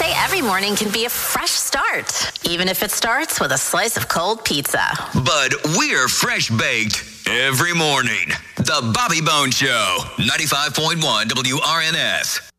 why every morning can be a fresh start, even if it starts with a slice of cold pizza. But we're fresh baked every morning. The Bobby Bones Show, 95.1 WRNS.